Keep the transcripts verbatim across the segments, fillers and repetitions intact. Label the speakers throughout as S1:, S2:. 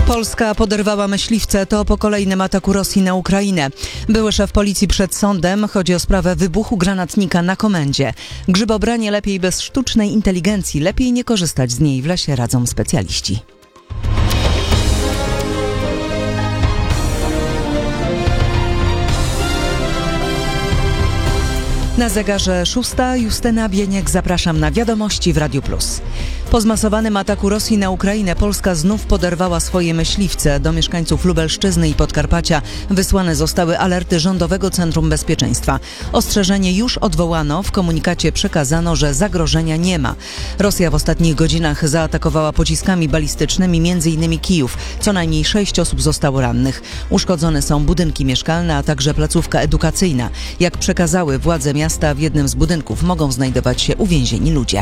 S1: Polska poderwała myśliwce. To po kolejnym ataku Rosji na Ukrainę. Były szef policji przed sądem. Chodzi o sprawę wybuchu granatnika na komendzie. Grzybobranie lepiej bez sztucznej inteligencji. Lepiej nie korzystać z niej w lesie, radzą specjaliści. Na zegarze szósta, Justyna Bieniek, zapraszam na wiadomości w Radiu Plus. Po zmasowanym ataku Rosji na Ukrainę Polska znów poderwała swoje myśliwce. Do mieszkańców Lubelszczyzny i Podkarpacia wysłane zostały alerty Rządowego Centrum Bezpieczeństwa. Ostrzeżenie już odwołano, w komunikacie przekazano, że zagrożenia nie ma. Rosja w ostatnich godzinach zaatakowała pociskami balistycznymi między innymi Kijów. Co najmniej sześć osób zostało rannych. Uszkodzone są budynki mieszkalne, a także placówka edukacyjna. Jak przekazały władze miasta, w jednym z budynków mogą znajdować się uwięzieni ludzie.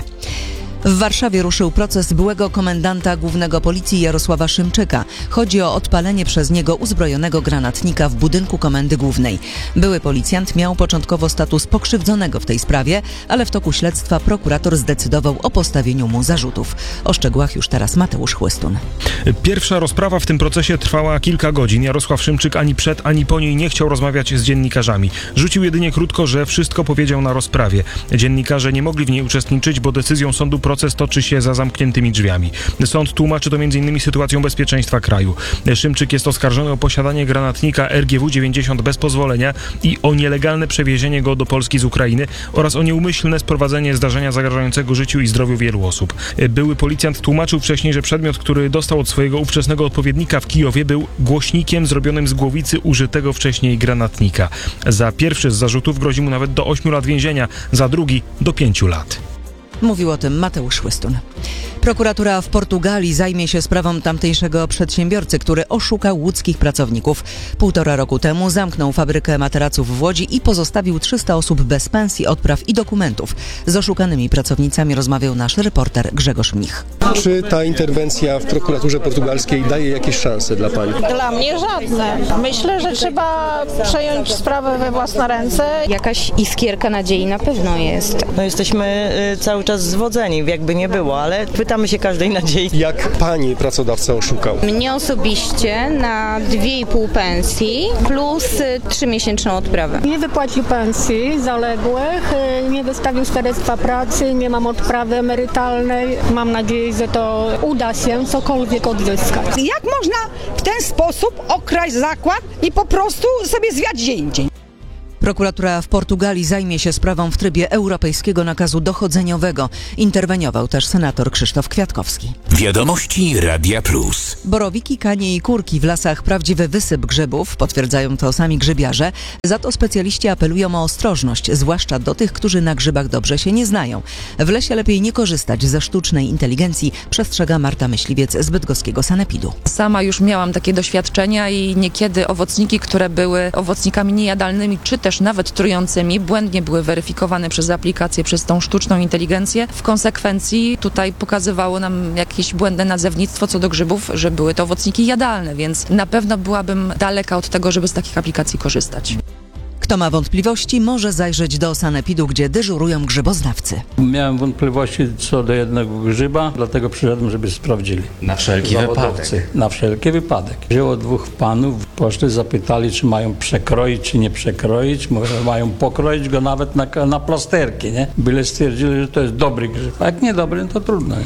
S1: W Warszawie ruszył proces byłego komendanta głównego policji Jarosława Szymczyka. Chodzi o odpalenie przez niego uzbrojonego granatnika w budynku Komendy Głównej. Były policjant miał początkowo status pokrzywdzonego w tej sprawie, ale w toku śledztwa prokurator zdecydował o postawieniu mu zarzutów. O szczegółach już teraz Mateusz Chłystun.
S2: Pierwsza rozprawa w tym procesie trwała kilka godzin. Jarosław Szymczyk ani przed, ani po niej nie chciał rozmawiać z dziennikarzami. Rzucił jedynie krótko, że wszystko powiedział na rozprawie. Dziennikarze nie mogli w niej uczestniczyć, bo decyzją sądu proces toczy się za zamkniętymi drzwiami. Sąd tłumaczy to między innymi sytuacją bezpieczeństwa kraju. Szymczyk jest oskarżony o posiadanie granatnika R G W dziewięćdziesiąt bez pozwolenia i o nielegalne przewiezienie go do Polski z Ukrainy oraz o nieumyślne sprowadzenie zdarzenia zagrażającego życiu i zdrowiu wielu osób. Były policjant tłumaczył wcześniej, że przedmiot, który dostał od swojego ówczesnego odpowiednika w Kijowie, był głośnikiem zrobionym z głowicy użytego wcześniej granatnika. Za pierwszy z zarzutów grozi mu nawet do ośmiu lat więzienia, za drugi do pięciu lat.
S1: Mówił o tym Mateusz Chłystun. Prokuratura w Portugalii zajmie się sprawą tamtejszego przedsiębiorcy, który oszukał łódzkich pracowników. Półtora roku temu zamknął fabrykę materaców w Łodzi i pozostawił trzysta osób bez pensji, odpraw i dokumentów. Z oszukanymi pracownicami rozmawiał nasz reporter Grzegorz Mnich.
S3: Czy ta interwencja w prokuraturze portugalskiej daje jakieś szanse dla pani?
S4: Dla mnie żadne. Myślę, że trzeba przejąć sprawę we własne ręce.
S5: Jakaś iskierka nadziei na pewno jest.
S6: No jesteśmy y, cały czas zwodzeni, jakby nie było, ale pytamy się każdej nadziei.
S3: Jak pani pracodawca oszukał?
S5: Mnie osobiście na dwie i pół pensji plus trzymiesięczną odprawę.
S7: Nie wypłacił pensji zaległych, nie wystawił świadectwa pracy, nie mam odprawy emerytalnej. Mam nadzieję, że to uda się cokolwiek odzyskać.
S8: Jak można w ten sposób okraść zakład i po prostu sobie zwiać gdzie indziej?
S1: Prokuratura w Portugalii zajmie się sprawą w trybie europejskiego nakazu dochodzeniowego. Interweniował też senator Krzysztof Kwiatkowski.
S9: Wiadomości Radia Plus.
S1: Borowiki, kanie i kurki w lasach prawdziwy wysyp grzybów, potwierdzają to sami grzybiarze. Za to specjaliści apelują o ostrożność, zwłaszcza do tych, którzy na grzybach dobrze się nie znają. W lesie lepiej nie korzystać ze sztucznej inteligencji, przestrzega Marta Myśliwiec z bydgoskiego sanepidu.
S10: Sama już miałam takie doświadczenia i niekiedy owocniki, które były owocnikami niejadalnymi, czy też nawet trującymi, błędnie były weryfikowane przez aplikację, przez tą sztuczną inteligencję. W konsekwencji tutaj pokazywało nam jakieś błędne nazewnictwo co do grzybów, że były to owocniki jadalne, więc na pewno byłabym daleka od tego, żeby z takich aplikacji korzystać.
S1: Kto ma wątpliwości, może zajrzeć do sanepidu, gdzie dyżurują grzyboznawcy.
S11: Miałem wątpliwości co do jednego grzyba, dlatego przyszedłem, żeby sprawdzili.
S9: Na wszelki
S11: Zawodowcy.
S9: wypadek.
S11: Na wszelki wypadek. Wzięło dwóch panów, poszli, zapytali, czy mają przekroić, czy nie przekroić. Może mają pokroić go nawet na, na plasterki, nie? Byle stwierdzili, że to jest dobry grzyb. A jak nie dobry, to trudno, nie?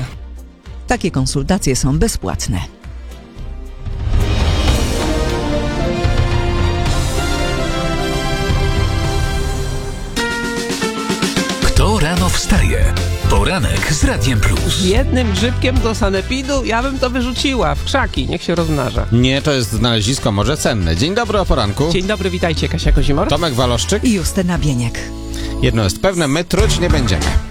S1: Takie konsultacje są bezpłatne.
S9: Kto rano wstaje? Poranek z Radiem Plus.
S12: Jednym grzybkiem do sanepidu ja bym to wyrzuciła w krzaki, niech się rozmnaża.
S13: Nie, to jest znalezisko może cenne. Dzień dobry o poranku.
S12: Dzień dobry, witajcie, Kasia Kozimor.
S13: Tomek Waloszczyk
S1: I Justyna Bieniek.
S13: Jedno jest pewne, my truć nie będziemy.